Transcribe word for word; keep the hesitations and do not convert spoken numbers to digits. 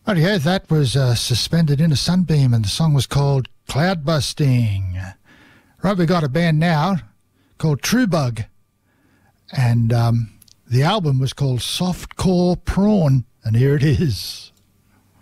Rightio, that was uh, Suspended in a Sunbeam, and the song was called Cloudbusting. Right, we got a band now called True Bug, and um, the album was called Softcore Prawn, and here it is.